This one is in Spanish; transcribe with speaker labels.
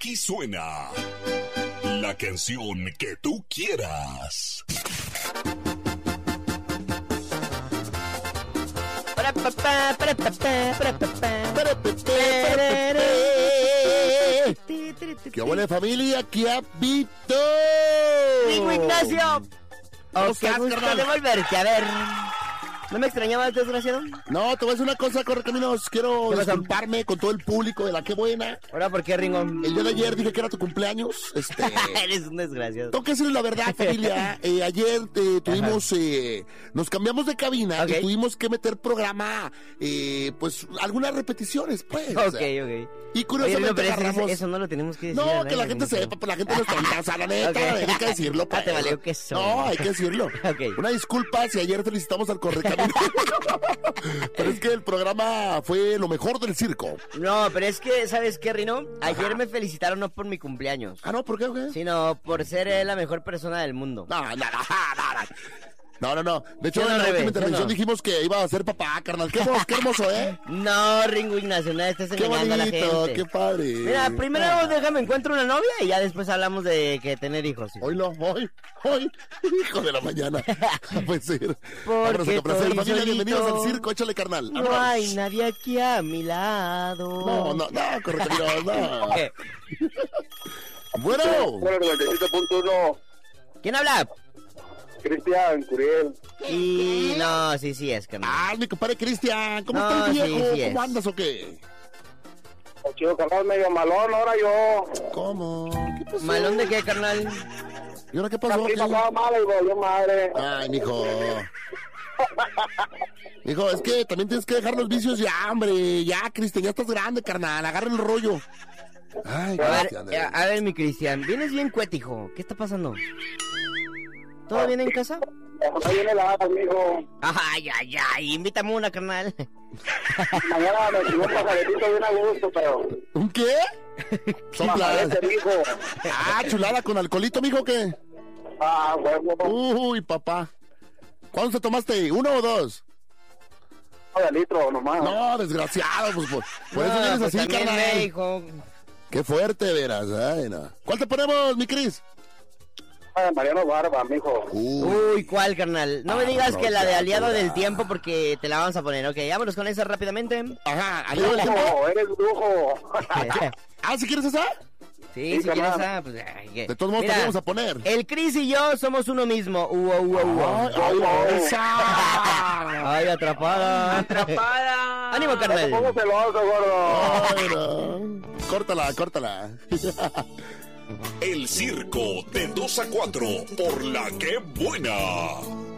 Speaker 1: Aquí suena la canción que tú quieras.
Speaker 2: ¡Qué buena familia! ¡Qué apito!
Speaker 3: ¡Ringo Ignacio! ¡Oh, qué gusto de volverte a ver! ¿No me extrañabas, desgraciado?
Speaker 2: No, te voy a decir una cosa, Correcaminos. Quiero disculparme con todo el público de la Qué Buena.
Speaker 3: ¿Ahora por qué, Ringo?
Speaker 2: El día de ayer dije que era tu cumpleaños.
Speaker 3: Eres un desgraciado.
Speaker 2: Tengo que decirles la verdad, familia. Ayer tuvimos... nos cambiamos de cabina y tuvimos que meter programa... pues, algunas repeticiones, pues.
Speaker 3: Ok.
Speaker 2: Y curiosamente agarramos...
Speaker 3: Eso no lo tenemos que decir.
Speaker 2: No, que la gente sepa, pues la gente no es tonta. O sea, la neta, hay que decirlo. Pues.
Speaker 3: Te valió que son.
Speaker 2: No, hay que decirlo. Una disculpa si ayer felicitamos al Correcaminos. Pero es que el programa fue lo mejor del circo.
Speaker 3: No, pero es que, ¿sabes qué, Rino? Ayer me felicitaron no por mi cumpleaños.
Speaker 2: Ah, ¿no? ¿Por qué?
Speaker 3: Sino por ser la mejor persona del mundo.
Speaker 2: No. De hecho, en la última intervención dijimos que iba a ser papá, carnal. Qué hermoso, ¿eh?
Speaker 3: No, Ringo Ignacio, no estás engañando a la gente.
Speaker 2: Qué padre.
Speaker 3: Mira, primero déjame encuentro una novia y ya después hablamos de que tener hijos.
Speaker 2: Hoy, hijo de la mañana. Puede ser.
Speaker 3: Porque
Speaker 2: familia, bienvenidos al circo, échale, carnal.
Speaker 3: No hay nadie aquí a mi lado.
Speaker 2: No, correcto, no. Bueno.
Speaker 4: 97.1.
Speaker 3: ¿Quién habla?
Speaker 4: Cristian, Curiel.
Speaker 3: Y no, sí es, carnal.
Speaker 2: Ah, mi compadre Cristian, ¿cómo estás, viejo?
Speaker 3: Sí
Speaker 2: ¿Cómo andas o qué?
Speaker 4: Chido, carnal, medio malón, ahora yo.
Speaker 2: ¿Cómo? ¿Qué pasó?
Speaker 3: ¿Malón de qué, carnal?
Speaker 2: ¿Y ahora qué pasó?
Speaker 4: La prima estaba mala y volvió madre.
Speaker 2: Ay, mijo. Mijo, es que también tienes que dejar los vicios ya, hombre. Ya, Cristian, ya estás grande, carnal. Agarra el rollo. Ay, Cristian.
Speaker 3: A ver, mi Cristian, vienes bien cuetijo. ¿Qué está pasando? ¿Todo bien en casa?
Speaker 4: Ahí viene la amigo.
Speaker 3: Ay, invítame una, carnal.
Speaker 4: Mañana me chingó un pajaretito bien a gusto, pero...
Speaker 2: ¿Un qué?
Speaker 4: Sopla.
Speaker 2: Chulada con alcoholito, mijo, ¿qué?
Speaker 4: Huevo.
Speaker 2: Uy, papá. ¿Cuántos te tomaste? ¿1 o 2?
Speaker 4: De litro nomás.
Speaker 2: No, desgraciado, pues por eso vienes así, carnal.
Speaker 3: Hijo.
Speaker 2: Qué fuerte, verás. Ay, no. ¿Cuál te ponemos, mi Cris?
Speaker 4: Mariano Barba, mijo.
Speaker 3: Uy, ¿cuál, carnal? No me digas que la de Aliado del Tiempo porque te la vamos a poner. Ok, vámonos con esa rápidamente.
Speaker 2: Ajá, Aliado del Tiempo.
Speaker 4: Eres brujo.
Speaker 2: ¿Si quieres esa?
Speaker 3: Sí, si quieres esa, pues...
Speaker 2: De todos modos, te vamos a poner.
Speaker 3: El Cris y yo somos uno mismo. Ay, atrapada. Ánimo, carnal.
Speaker 4: ¿Cómo celoso, gordo?
Speaker 2: Córtala.
Speaker 1: El circo de 2 a 4 por la Qué Buena.